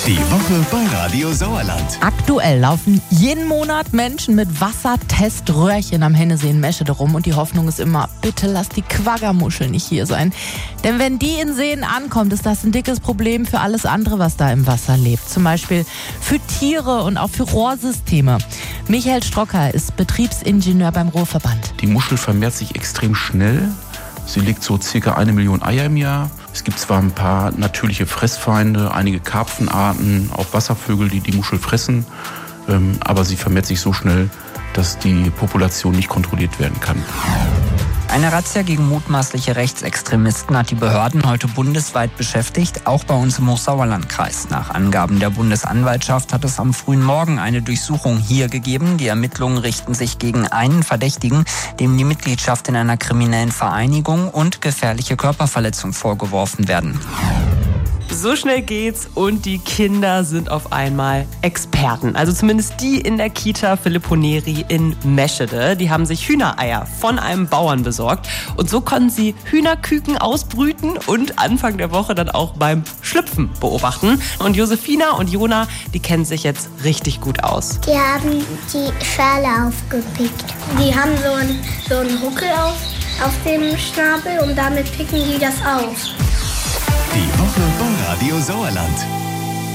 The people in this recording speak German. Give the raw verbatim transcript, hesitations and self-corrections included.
Die Woche bei Radio Sauerland. Aktuell laufen jeden Monat Menschen mit Wasserteströhrchen am Hennesee in Meschede rum und die Hoffnung ist immer, bitte lass die Quaggermuschel nicht hier sein. Denn wenn die in Seen ankommt, ist das ein dickes Problem für alles andere, was da im Wasser lebt. Zum Beispiel für Tiere und auch für Rohrsysteme. Michael Strocker ist Betriebsingenieur beim Ruhrverband. Die Muschel vermehrt sich extrem schnell. Sie legt so circa eine Million Eier im Jahr. Es gibt zwar ein paar natürliche Fressfeinde, einige Karpfenarten, auch Wasservögel, die die Muschel fressen, ähm, aber sie vermehrt sich so schnell, dass die Population nicht kontrolliert werden kann. Eine Razzia gegen mutmaßliche Rechtsextremisten hat die Behörden heute bundesweit beschäftigt, auch bei uns im Hochsauerlandkreis. Nach Angaben der Bundesanwaltschaft hat es am frühen Morgen eine Durchsuchung hier gegeben. Die Ermittlungen richten sich gegen einen Verdächtigen, dem die Mitgliedschaft in einer kriminellen Vereinigung und gefährliche Körperverletzung vorgeworfen werden. So schnell geht's und die Kinder sind auf einmal Experten. Also zumindest die in der Kita Filippo Neri in Meschede. Die haben sich Hühnereier von einem Bauern besorgt. Und so konnten sie Hühnerküken ausbrüten und Anfang der Woche dann auch beim Schlüpfen beobachten. Und Josefina und Jona, die kennen sich jetzt richtig gut aus. Die haben die Schale aufgepickt. Die haben so einen, so einen Huckel auf, auf dem Schnabel und damit picken die das auf. Die Woche bei Radio Sauerland.